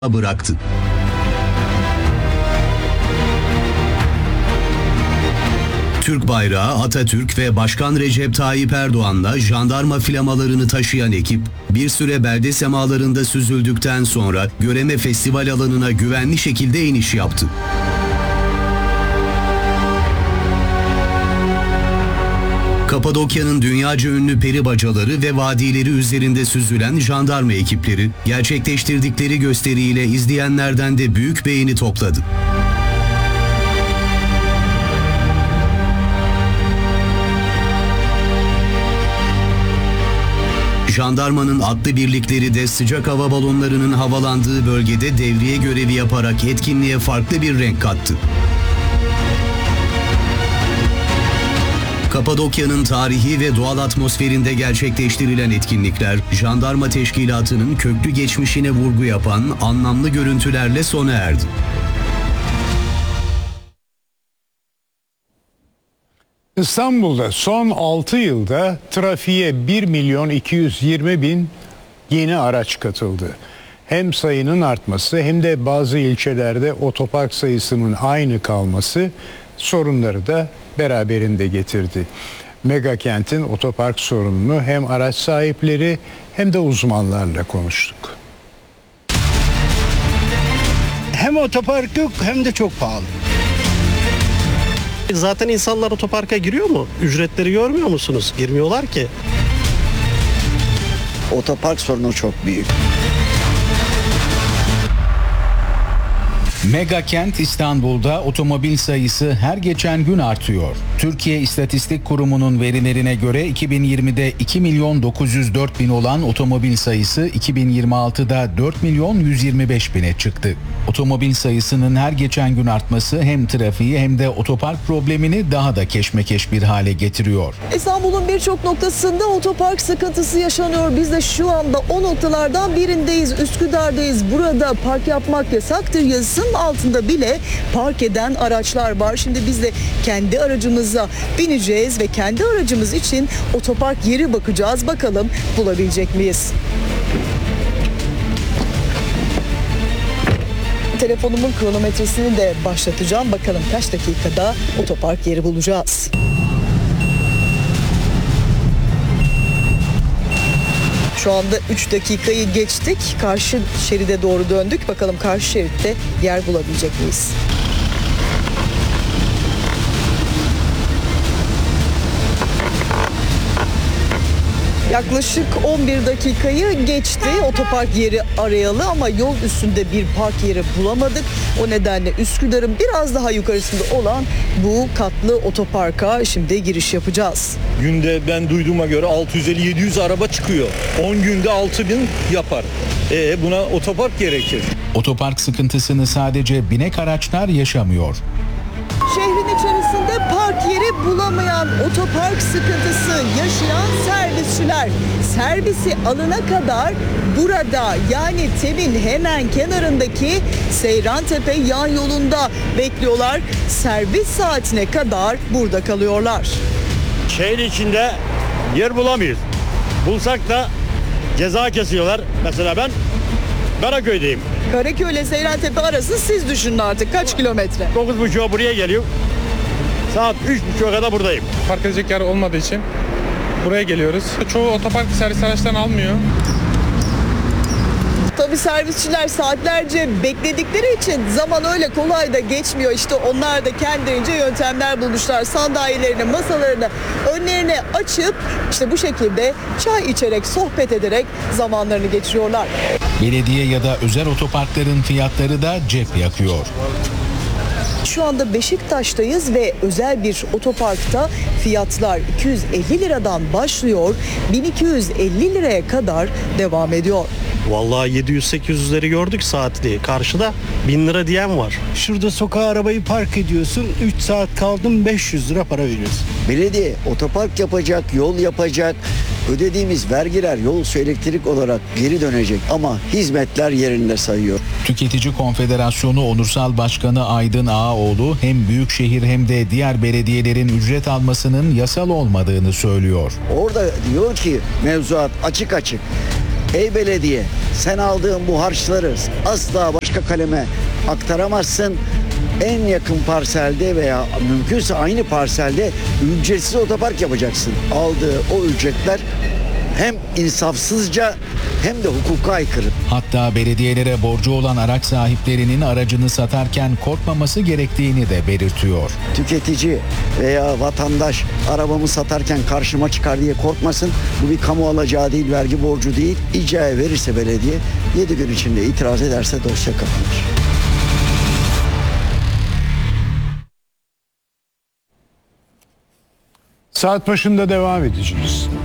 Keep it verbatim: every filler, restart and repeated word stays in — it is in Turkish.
bıraktı. Türk bayrağı, Atatürk ve Başkan Recep Tayyip Erdoğan'la jandarma flamalarını taşıyan ekip bir süre belde semalarında süzüldükten sonra Göreme Festival alanına güvenli şekilde iniş yaptı. Kapadokya'nın dünyaca ünlü peri bacaları ve vadileri üzerinde süzülen jandarma ekipleri gerçekleştirdikleri gösteriyle izleyenlerden de büyük beğeni topladı. Jandarmanın atlı birlikleri de sıcak hava balonlarının havalandığı bölgede devriye görevi yaparak etkinliğe farklı bir renk kattı. Kapadokya'nın tarihi ve doğal atmosferinde gerçekleştirilen etkinlikler, jandarma teşkilatının köklü geçmişine vurgu yapan anlamlı görüntülerle sona erdi. İstanbul'da son altı yılda trafiğe bir milyon iki yüz yirmi bin yeni araç katıldı. Hem sayının artması hem de bazı ilçelerde otopark sayısının aynı kalması sorunları da beraberinde getirdi. Mega kentin otopark sorununu hem araç sahipleri hem de uzmanlarla konuştuk. Hem otopark yok hem de çok pahalı. Zaten insanlar otoparka giriyor mu? Ücretleri görmüyor musunuz? Girmiyorlar ki. Otopark sorunu çok büyük. Mega kent İstanbul'da otomobil sayısı her geçen gün artıyor. Türkiye İstatistik Kurumu'nun verilerine göre iki bin yirmide iki milyon dokuz yüz dört bin olan otomobil sayısı iki bin yirmi altıda dört milyon yüz yirmi beş bine çıktı. Otomobil sayısının her geçen gün artması hem trafiği hem de otopark problemini daha da keşmekeş bir hale getiriyor. İstanbul'un birçok noktasında otopark sıkıntısı yaşanıyor. Biz de şu anda o noktalardan birindeyiz. Üsküdar'dayız. Burada park yapmak yasaktır yazısının altında bile park eden araçlar var. Şimdi biz de kendi aracımıza bineceğiz ve kendi aracımız için otopark yeri bakacağız. Bakalım bulabilecek miyiz? Telefonumun kronometresini de başlatacağım. Bakalım kaç dakikada otopark yeri bulacağız. Şu anda üç dakikayı geçtik. Karşı şeride doğru döndük. Bakalım karşı şeritte yer bulabilecek miyiz? Yaklaşık on bir dakikayı geçti otopark yeri arayalı ama yol üstünde bir park yeri bulamadık. O nedenle Üsküdar'ın biraz daha yukarısında olan bu katlı otoparka şimdi giriş yapacağız. Günde ben duyduğuma göre altı yüz elli yedi yüz araba çıkıyor. on günde altı bin yapar. E buna otopark gerekir. Otopark sıkıntısını sadece binek araçlar yaşamıyor. Şehrin içerisinde park yeri bulamayan, otopark sıkıntısı yaşayan servisçiler servisi alana kadar burada, yani TEB'in hemen kenarındaki Seyrantepe yan yolunda bekliyorlar. Servis saatine kadar burada kalıyorlar. Şehir içinde yer bulamıyoruz. Bulsak da ceza kesiyorlar. Mesela ben Karaköy'deyim. Karaköy ile Seyrantepe arası siz düşünün artık kaç kilometre? dokuz buçuğa buraya geliyor. Saat üç buçuğa kadar buradayım. Park edecek yer olmadığı için buraya geliyoruz. Çoğu otopark servis araçlarını almıyor. Tabii servisçiler saatlerce bekledikleri için zaman öyle kolay da geçmiyor. İşte onlar da kendilerince yöntemler bulmuşlar. Sandalyelerine, masalarını önlerine açıp işte bu şekilde çay içerek, sohbet ederek zamanlarını geçiriyorlar. Belediye ya da özel otoparkların fiyatları da cep yakıyor. Şu anda Beşiktaş'tayız ve özel bir otoparkta fiyatlar iki yüz elli liradan başlıyor, bin iki yüz elli liraya kadar devam ediyor. Vallahi yedi yüz sekiz yüzleri gördük saatliği. Karşıda bin lira diyen var. Şurada sokağa arabayı park ediyorsun. üç saat kaldım beş yüz lira para veriyorsun. Belediye otopark yapacak, yol yapacak. Ödediğimiz vergiler yol su elektrik olarak geri dönecek ama hizmetler yerinde sayıyor. Tüketici Konfederasyonu Onursal Başkanı Aydın Ağaoğlu hem büyükşehir hem de diğer belediyelerin ücret almasının yasal olmadığını söylüyor. Orada diyor ki mevzuat açık açık. Ey belediye, sen aldığın bu harçları asla başka kaleme aktaramazsın. En yakın parselde veya mümkünse aynı parselde ücretsiz otopark yapacaksın. Aldığı o ücretler hem insafsızca hem de hukuka aykırı. Hatta belediyelere borcu olan araç sahiplerinin aracını satarken korkmaması gerektiğini de belirtiyor. Tüketici veya vatandaş arabamı satarken karşıma çıkar diye korkmasın. Bu bir kamu alacağı değil, vergi borcu değil. İcraya verirse belediye yedi gün içinde itiraz ederse dosya kapanır. Saat başında devam edeceğiz.